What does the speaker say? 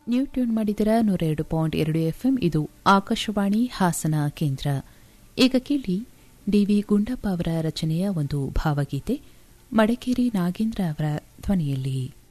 ನೀವು tune ಮಾಡಿದಿರ 102.2 FM. ಇದು ಆಕಾಶವಾಣಿ ಹಾಸನ ಕೇಂದ್ರ. ಈಗ ಕೇಳಿ ಡಿವಿ ಗುಂಡಪ್ಪ ಅವರ ರಚನೆಯ ಒಂದು ಭಾವಗೀತೆ ಮಡಿಕೇರಿ ನಾಗೇಂದ್ರ ಅವರ ಧ್ವನಿಯಲ್ಲಿ.